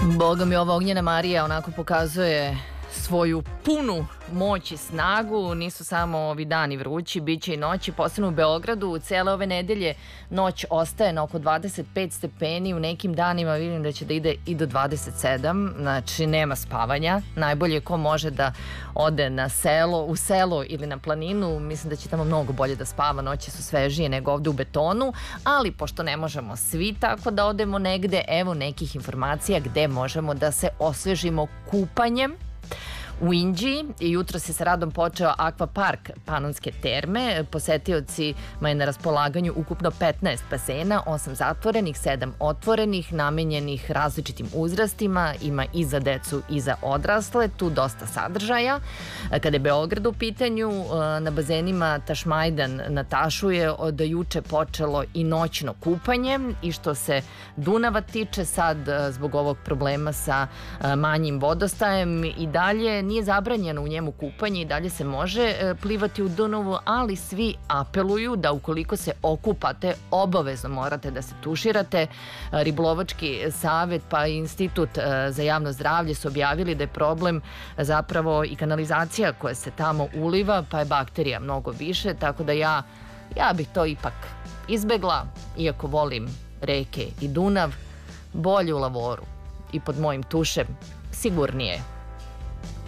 Boga mi, ova Ognjena Marija onako pokazuje svoju punu moć i snagu. Nisu samo ovi dani vrući, bit će i noći, posebno u Beogradu. Cele ove nedelje noć ostaje na oko 25 stepeni, u nekim danima vidim da će da ide i do 27, znači nema spavanja. Najbolje ko može da ode u selo ili na planinu, mislim da će tamo mnogo bolje da spava, noći su svežije nego ovde u betonu, ali pošto ne možemo svi tako da odemo negde, evo nekih informacija gde možemo da se osvežimo kupanjem. U Inđiji jutro se sa radom počeo akvapark Panonske terme. Posetiocima je na raspolaganju ukupno 15 bazena, 8 zatvorenih, 7 otvorenih, namenjenih različitim uzrastima. Ima i za decu i za odrasle, tu dosta sadržaja. Kada je Beograd u pitanju, na bazenima Tašmajdan na Tašu je od juče počelo i noćno kupanje. I što se Dunava tiče, sad zbog ovog problema sa manjim vodostajem i dalje nije zabranjeno u njemu kupanje i dalje se može plivati u Dunavu, ali svi apeluju da ukoliko se okupate, obavezno morate da se tuširate. Ribolovački savet pa i Institut za javno zdravlje su objavili da je problem zapravo i kanalizacija koja se tamo uliva, pa je bakterija mnogo više, tako da ja bih to ipak izbegla, iako volim reke i Dunav, bolje u lavoru i pod mojim tušem, sigurnije.